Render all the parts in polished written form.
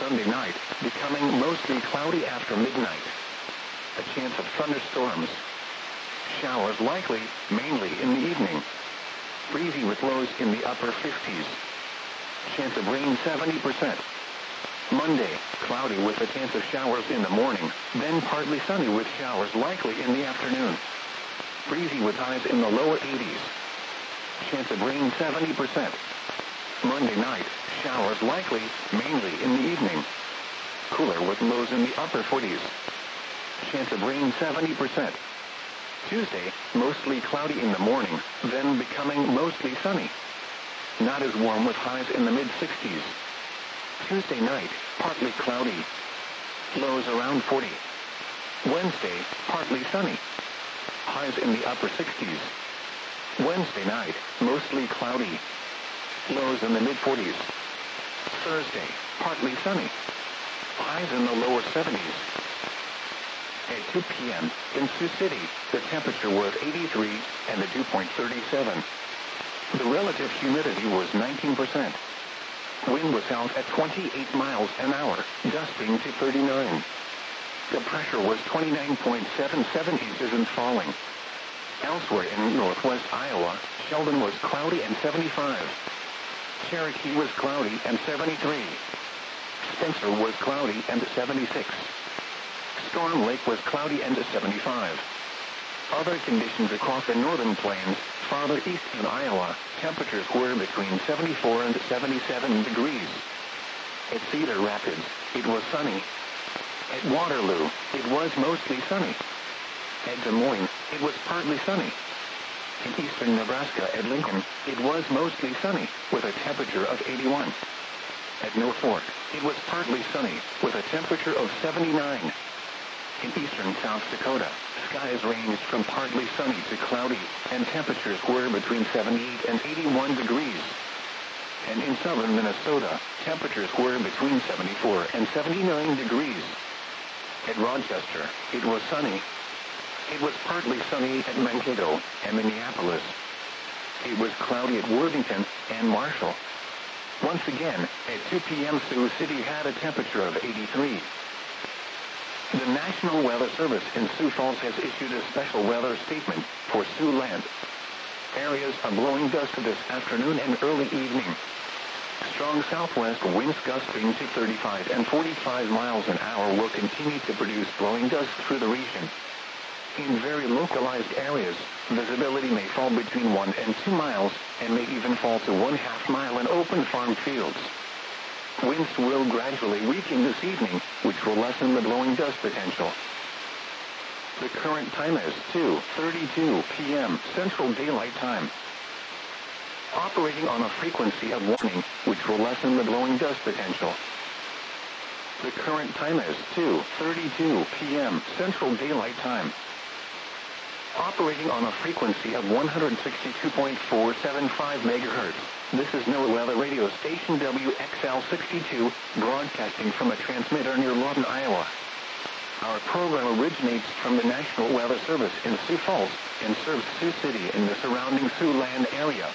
Sunday night, becoming mostly cloudy after midnight. A chance of thunderstorms. Showers likely, mainly in the evening. Breezy with lows in the upper 50s. Chance of rain 70%. Monday, cloudy with a chance of showers in the morning, then partly sunny with showers likely in the afternoon. Breezy with highs in the lower 80s. Chance of rain 70%. Monday night, showers likely, mainly in the evening. Cooler with lows in the upper 40s. Chance of rain 70%. Tuesday, mostly cloudy in the morning, then becoming mostly sunny. Not as warm with highs in the mid-60s. Tuesday night, partly cloudy. Lows around 40. Wednesday, partly sunny. Highs in the upper 60s. Wednesday night, mostly cloudy. Lows in the mid-40s. Thursday, partly sunny. Highs in the lower 70s. At 2 p.m., in Sioux City, the temperature was 83 and the dew point 37. The relative humidity was 19%. Wind was south at 28 miles an hour, gusting to 39. The pressure was 29.77 inches and falling. Elsewhere in northwest Iowa, Sheldon was cloudy and 75. Cherokee was cloudy and 73. Spencer was cloudy and 76. Storm Lake was cloudy and 75. Other conditions across the northern plains, farther east in Iowa, temperatures were between 74 and 77 degrees. At Cedar Rapids, it was sunny. At Waterloo, it was mostly sunny. At Des Moines, it was partly sunny. In eastern Nebraska at Lincoln, it was mostly sunny, with a temperature of 81. At Norfolk, it was partly sunny, with a temperature of 79. In eastern South Dakota, skies ranged from partly sunny to cloudy, and temperatures were between 78 and 81 degrees. And in southern Minnesota, temperatures were between 74 and 79 degrees. At Rochester, it was sunny. It was partly sunny at Mankato and Minneapolis. It was cloudy at Worthington and Marshall. Once again, at 2 p.m. Sioux City had a temperature of 83. The National Weather Service in Sioux Falls has issued a special weather statement for Siouxland. Areas of blowing dust this afternoon and early evening. Strong southwest winds gusting to 35 and 45 miles an hour will continue to produce blowing dust through the region. In very localized areas, visibility may fall between 1 and 2 miles and may even fall to 1/2 mile in open farm fields. Winds will gradually weaken this evening, which will lessen the blowing dust potential. The current time is 2:32 p.m. Central Daylight Time. Operating on a frequency of warning, which will lessen the blowing dust potential. The current time is 2:32 p.m. Central Daylight Time. Operating on a frequency of 162.475 megahertz. This is NOAA Weather Radio Station WXL62, broadcasting from a transmitter near Lawton, Iowa. Our program originates from the National Weather Service in Sioux Falls and serves Sioux City in the surrounding Siouxland area.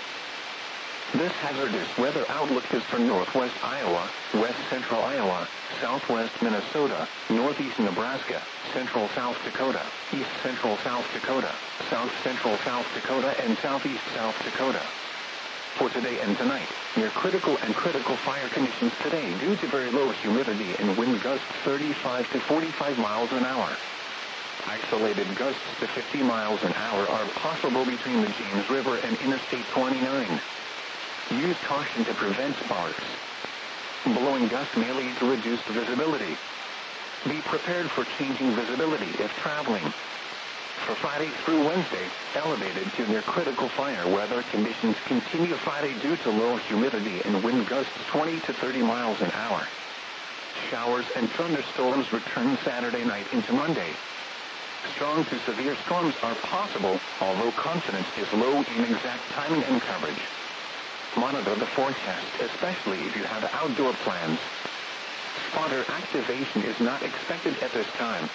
This hazardous weather outlook is for northwest Iowa, west central Iowa, southwest Minnesota, northeast Nebraska, central South Dakota, east central South Dakota, south central South Dakota, and southeast South Dakota. For today and tonight, near critical and critical fire conditions today due to very low humidity and wind gusts 35 to 45 miles an hour. Isolated gusts to 50 miles an hour are possible between the James River and Interstate 29. Use caution to prevent sparks. Blowing gusts may lead to reduced visibility. Be prepared for changing visibility if traveling. For Friday through Wednesday, elevated to near critical fire weather conditions continue Friday due to low humidity and wind gusts 20 to 30 miles an hour. Showers and thunderstorms return Saturday night into Monday. Strong to severe storms are possible, although confidence is low in exact timing and coverage. Monitor the forecast, especially if you have outdoor plans. Spotter activation is not expected at this time.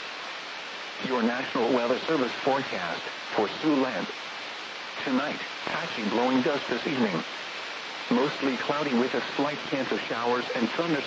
Your National Weather Service forecast for Siouxland. Tonight, patchy blowing dust this evening. Mostly cloudy with a slight chance of showers and thunderstorms.